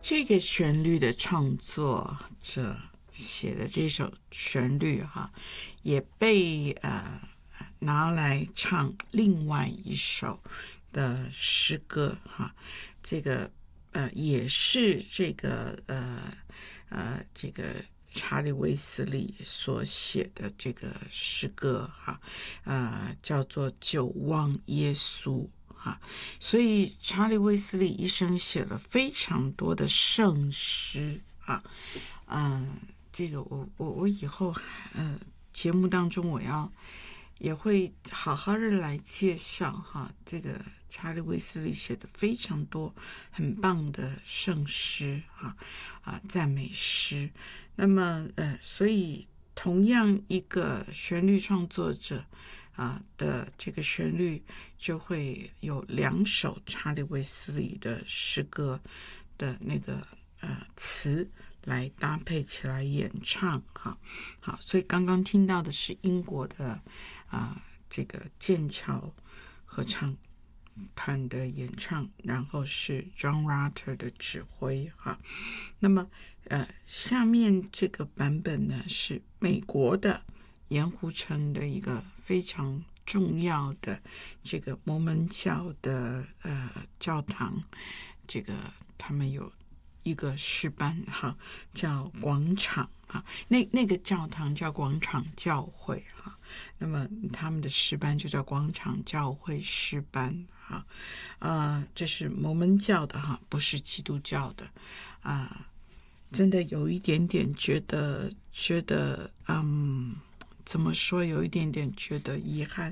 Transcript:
这个旋律的创作者写的这首旋律也被拿来唱另外一首的诗歌这个也是这个查理卫斯理所写的这个诗歌叫做《久望耶稣》所以查理卫斯理一生写了非常多的圣诗这个我以后节目当中也会好好的来介绍这个查理卫斯理写的非常多很棒的圣诗赞美诗。那么所以同样一个旋律创作者的这个旋律就会有2首查理卫斯理的诗歌的那个词来搭配起来演唱好，所以刚刚听到的是英国的这个剑桥合唱团的演唱，然后是 John Rutter 的指挥那么下面这个版本呢是美国的盐湖城的一个非常重要的这个摩门教的教堂，这个他们有一个诗班叫广场那个教堂叫广场教会那么他们的诗班就叫广场教会诗班这是摩门教的不是基督教的真的有一点点觉得怎么说有一点点觉得遗憾